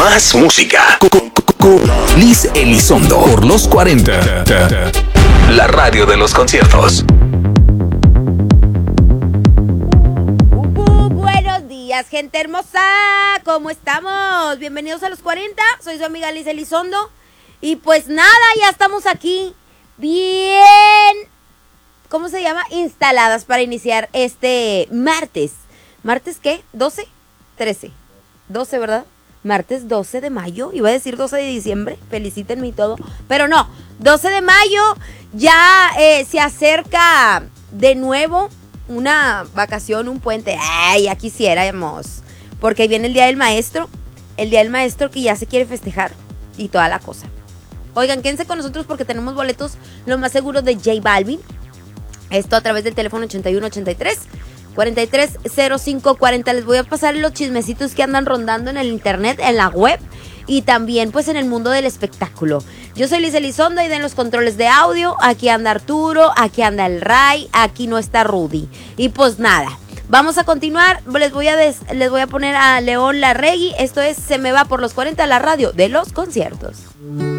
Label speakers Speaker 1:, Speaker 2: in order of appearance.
Speaker 1: Más música. Liz Elizondo por los 40. La radio de los conciertos.
Speaker 2: Buenos días, gente hermosa. ¿Cómo estamos? Bienvenidos a los 40. Soy su amiga Liz Elizondo. Y pues nada, ya estamos aquí. Bien. ¿Cómo se llama? Instaladas para iniciar este martes. ¿Martes qué? ¿12? 13. 12, ¿verdad? Martes 12 de mayo. Iba a decir 12 de diciembre. Felicítenme y todo. Pero no. 12 de mayo. Ya se acerca de nuevo una vacación, un puente. Ay, ya quisiéramos. Porque viene el Día del Maestro. El Día del Maestro que ya se quiere festejar. Y toda la cosa. Oigan, quédense con nosotros porque tenemos boletos lo más seguros de J Balvin. Esto a través del teléfono 8183 430540. Les voy a pasar los chismecitos que andan rondando en el internet, en la web y también pues en el mundo del espectáculo. Yo soy Liz Elizondo y de los controles de audio. Aquí anda Arturo, aquí anda el Ray, aquí no está Rudy. Y pues nada, vamos a continuar. Les voy a poner a León Larregui. Esto es Se me va por los 40, la radio de los conciertos.